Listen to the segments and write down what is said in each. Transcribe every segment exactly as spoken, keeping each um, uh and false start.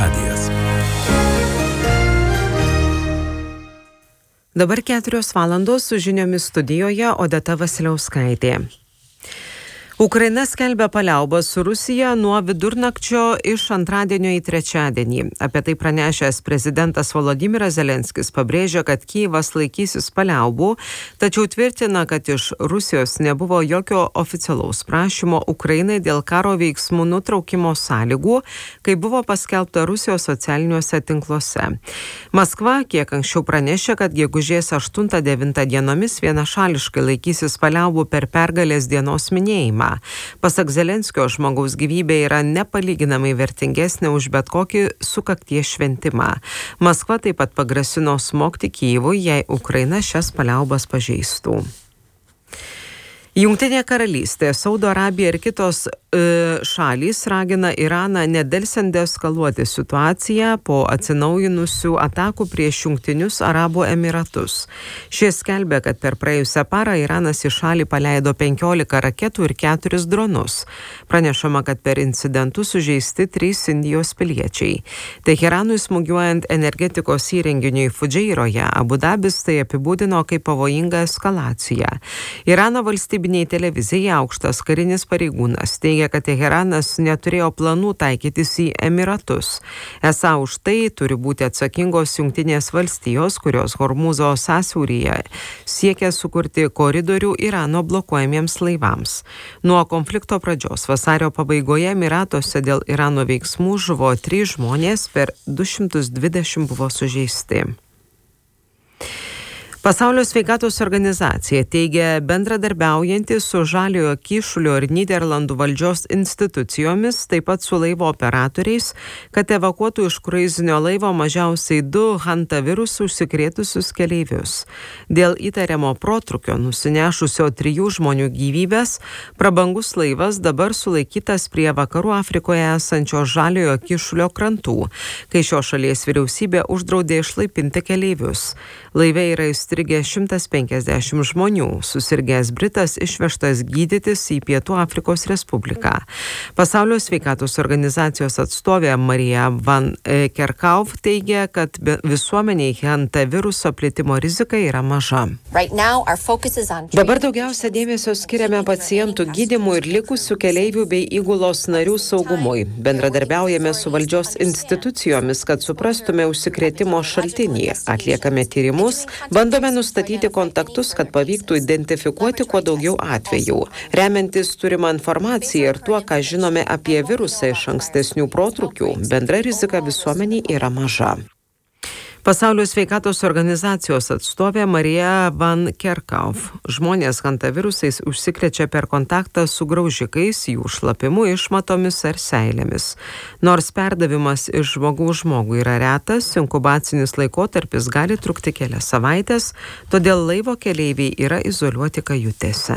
radijas. Dabar keturios valandos su žiniomis studijoje Odeta Vasiliauskaitė. Ukraina skelbia paliaubas su Rusija nuo vidurnakčio iš antradienio į trečiadienį. Apie tai pranešęs prezidentas Volodymyras Zelenskis pabrėžia, kad Kijevas laikysis paliaubų, tačiau tvirtina, kad iš Rusijos nebuvo jokio oficialaus prašymo Ukrainai dėl karo veiksmų nutraukimo sąlygų, kai buvo paskelbta Rusijos socialiniuose tinkluose. Maskva kiek anksčiau pranešė, kad gegužės aštuntą devintą dienomis vienašališkai laikysis paliaubų per pergalės dienos minėjimą. Pasak Zelenskio, žmogaus gyvybė yra nepalyginamai vertingesnė už bet kokį sukakties šventimą. Maskva taip pat pagrasino smogti Kijevui, jei Ukraina šias paliaubas pažeistų. Jungtinė karalystė, Saudo Arabija ir kitos e, šalys ragina Iraną nedelsiant deeskaluoti situaciją po atsinaujinusių atakų prieš Jungtinius Arabų Emiratus. Šie skelbia, kad per praėjusią parą Iranas į šalį paleido penkiolika raketų ir keturis dronus. Pranešama, kad per incidentus sužeisti trys Indijos piliečiai. Teheranui smūgiuojant energetikos įrenginiui Fudžeiroje, Abu Dabis tai apibūdino kaip pavojingą eskalaciją. Irano valstybė televizijai aukštas karinis pareigūnas teigia, kad Teheranas neturėjo planų taikytis į Emiratus. Esą už tai turi būti atsakingos Jungtinės valstijos, kurios Hormūzo sąsiauryje siekia sukurti koridorių Irano blokuojamiems laivams. Nuo konflikto pradžios vasario pabaigoje Emiratuose dėl Irano veiksmų žuvo trys žmonės, per du šimtus dvidešimt buvo sužeisti. Pasaulio sveikatos organizacija teigia bendradarbiaujanti su Žaliojo kyšulio ir Nyderlandų valdžios institucijomis, taip pat su laivo operatoriais, kad evakuotų iš kruizinio laivo mažiausiai du hantavirusų užsikrėtusius keleivius. Dėl įtariamo protrūkio nusinešusio trijų žmonių gyvybės, prabangus laivas dabar sulaikytas prie vakarų Afrikoje esančio Žaliojo kyšulio krantų, kai šios šalies vyriausybė uždraudė išlaipinti keleivius. Laive yra įstrigę šimtas penkiasdešimt žmonių. Susirgęs Britas išvežtas gydytis į Pietų Afrikos Respubliką. Pasaulio sveikatos organizacijos atstovė Marija Van Kerkhove teigia, kad visuomeniai hantaviruso plitimo rizika yra maža. Dabar daugiausia dėmesio skiriame pacientų gydymui ir likusių keleivių bei įgulos narių saugumui. Bendradarbiaujame su valdžios institucijomis, kad suprastume užsikrėtimo šaltinį. Atliekame tyrimus. Bandome nustatyti kontaktus, kad pavyktų identifikuoti kuo daugiau atvejų. Remiantis turimą informaciją ir tuo, ką žinome apie virusą iš ankstesnių protrūkių, bendra rizika visuomeniai yra maža. Pasaulio sveikatos organizacijos atstovė Marija Van Kerkhove. Žmonės hantavirusais užsikrečia per kontaktą su graužikais, jų šlapimu, išmatomis ar seilėmis. Nors perdavimas iš žmogaus žmogui yra retas, inkubacinis laikotarpis gali trukti kelias savaitės, todėl laivo keleiviai yra izoliuoti kajutėse.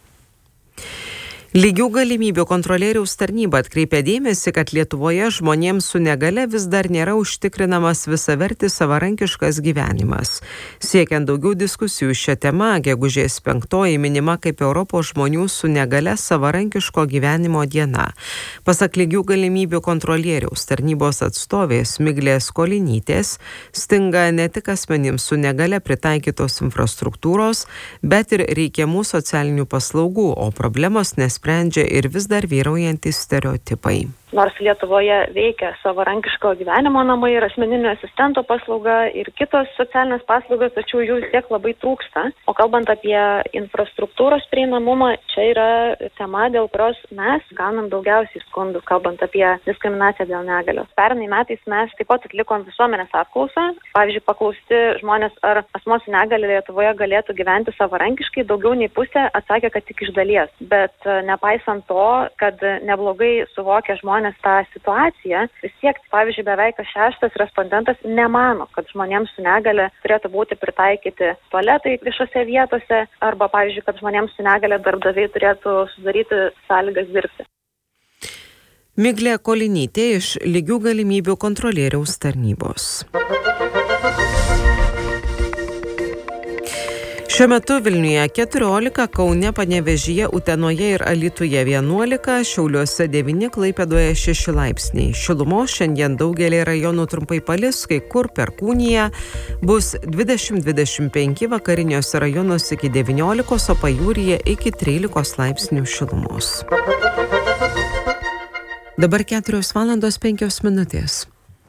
Lygių galimybių kontrolieriaus tarnyba atkreipia dėmesį, kad Lietuvoje žmonėms su negale vis dar nėra užtikrinamas visavertis savarankiškas gyvenimas. Siekiant daugiau diskusijų šią temą, gegužės penktoji minima kaip Europos žmonių su negale savarankiško gyvenimo diena. Pasak lygių galimybių kontrolieriaus tarnybos atstovės Miglės Kolinytės, stinga ne tik asmenims su negale pritaikytos infrastruktūros, bet ir reikiamų socialinių paslaugų, o problemos nes sprendžia ir vis dar vyraujantys stereotipai. Nors Lietuvoje veikia savarankiško gyvenimo namai ir asmeninio asistento paslauga ir kitos socialinės paslaugos, tačiau jų vis tiek labai trūksta. O kalbant apie infrastruktūros prieinamumą, čia yra tema, dėl kurios mes gaunam daugiausiai skundų, kalbant apie diskriminaciją dėl negalios. Pernai metais mes taip pat atlikom visuomenės apklausą. Pavyzdžiui, paklausti žmonės, ar asmuo su negalia Lietuvoje galėtų gyventi savarankiškai, daugiau nei pusė atsakė, kad tik iš dalies. Bet nepaisant to, kad neblogai suvokia žmonės tą situaciją, vis tiek, pavyzdžiui, beveik šeštas respondentas nemano, kad žmonėms su negale turėtų būti pritaikyti tualetai viešose vietose arba, pavyzdžiui, kad žmonėms su negale darbdaviai turėtų sudaryti sąlygas dirbti. Miglė Kolinytė iš lygių galimybių kontrolieriaus tarnybos. Šiuo metu Vilniuje keturiolika, Kaune, Panevėžyje, Utenoje ir Alytuje vienuolika, Šiauliuose devyni, Klaipėdoje šeši laipsniai. Šilumos šiandien daugelį rajonų trumpai palis, kai kur Perkūnija bus dvidešimt dvidešimt penki, vakariniuose rajonuose iki devyniolikos, o pajūryje iki trylikos laipsnių šilumos. Dabar keturios valandos penkios minutės.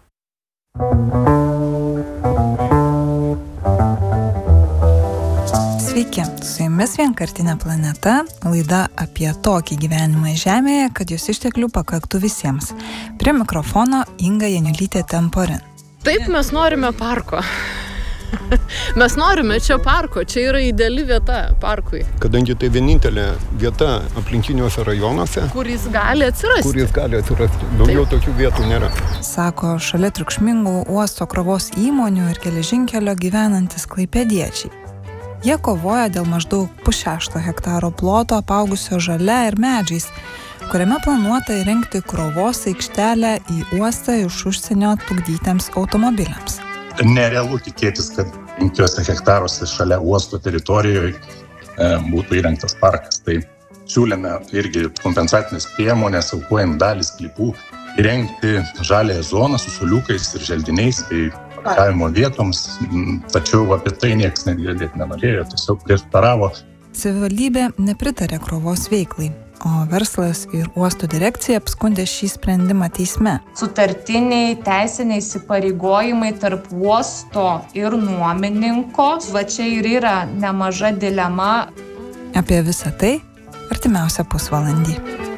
Sveiki, su jumis Vienkartinė planeta, laida apie tokį gyvenimą Žemėje, kad jos išteklių pakaktų visiems. Prie mikrofono Inga Janiulytė Temporin. Taip, mes norime parko. Mes norime čia parko, čia yra ideali vieta parkui. Kadangi tai vienintelė vieta aplinkiniuose rajonuose, kur jis gali atsirasti. Kur jis gali atsirasti. Daugiau Taip. Tokių vietų nėra. Sako šalia triukšmingų uosto krovos įmonių ir geležinkelio gyvenantis klaipėdiečiai. Jie kovoja dėl maždaug pusšešto hektaro ploto apaugusio žalia ir medžiais, kuriame planuota įrengti krovos aikštelę į uostą iš užsienio plukdytiems automobiliams. Nerealu tikėtis, kad penkiuose hektaruose šalia uosto teritorijoje e, būtų įrengtas parkas. Tai siūlėme irgi kompensacinės priemonės, aukojant dalį sklypų, įrengti žaliąją zoną su suoliukais ir želdiniais bei parkavimo vietoms, tačiau apie tai niekas net girdėti nenorėjo, tiesiog prieštaravo. Savivaldybė nepritarė krovos veiklai, o verslas ir uosto direkcija apskundė šį sprendimą teisme. Sutartiniai teisiniai įsipareigojimai tarp uosto ir nuomininko, va čia ir yra nemaža dilema. Apie visą tai artimiausią pusvalandį.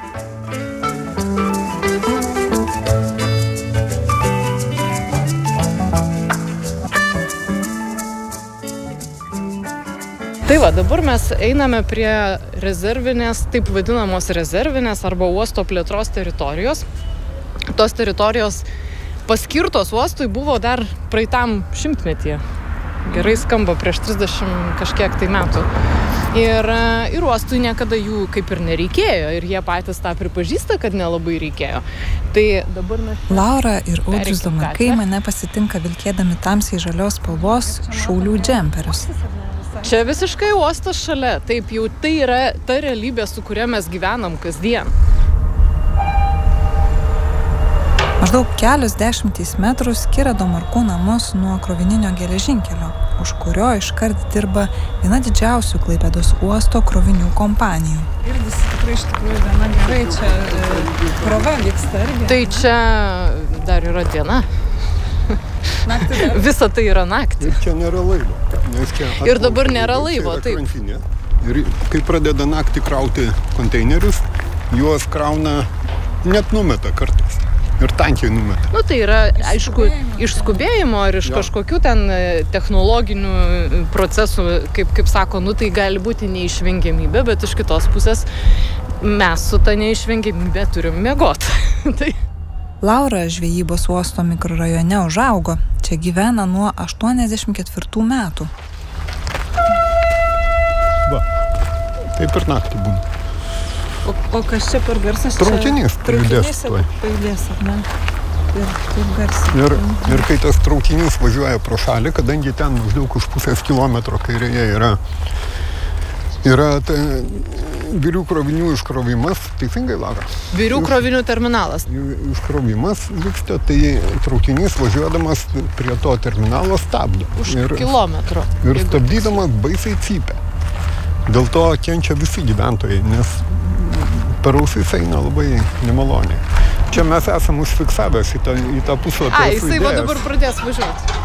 Tai va, dabar mes einame prie rezervinės, taip vadinamos rezervinės arba uosto plėtros teritorijos. Tos teritorijos paskirtos uostui buvo dar praeitam šimtmetyje. Gerai skamba prieš trisdešimt kažkiek tai metų. Ir, ir uostui niekada jų kaip ir nereikėjo ir jie patys tą pripažįsta, kad nelabai reikėjo. Tai dabar mes... Laura ir Audrius Domarkai mane pasitinka vilkėdami tamsiai žalios spalvos šaulių džemperius. Čia visiškai uostas šalia, taip jau tai yra ta realybė, su kuria mes gyvenam kasdien. Maždaug kelios dešimtys metrų skiria Domarkų namus nuo krovininio geležinkelio, už kurio iškart dirba viena didžiausių Klaipėdos uosto krovinių kompanijų. Ir visi tikrai iš tikrųjų viena gerai, čia e, krova vyksta irgi. Tai čia dar yra diena. Visa tai yra naktį. Ir čia nėra laivo. Ir dabar nėra laivo, taip. Krantinė. Ir kai pradeda naktį krauti konteinerius, juos krauna, net numeta kartais. Ir tankiai numeta. Nu tai yra, aišku, iš skubėjimo ar iš ja. kažkokių ten technologinių procesų, kaip, kaip sako, nu tai gali būti neišvengiamybė, bet iš kitos pusės mes su ta neišvengiamybė turim miegoti. Tai... Laura žvejybos uosto mikrorajone užaugo. Čia gyvena nuo aštuoniasdešimt ketvirtų metų. Va, taip ir naktį būna. O, o kas čia per garsas? Traukinys pajudės. Pajudės, ar ne? Ir taip garsiai. Ir, ir kai tas traukinys važiuoja pro šalį, kadangi ten maždaug už pusės kilometro kairėje yra, yra tai, birių krovinių iškrovimas, teisingai, Laura? Birių krovinių terminalas. Iškrovimas vyksta, tai traukinys važiuodamas prie to terminalo stabdo. Už ir, kilometro. Ir stabdydamas baisiai cypia. Dėl to kenčia visi gyventojai, nes per ausis eina labai nemaloniai. Čia mes esam užfiksavęs į tą, į tą puslapį. A, jisai va dabar pradės važiuoti.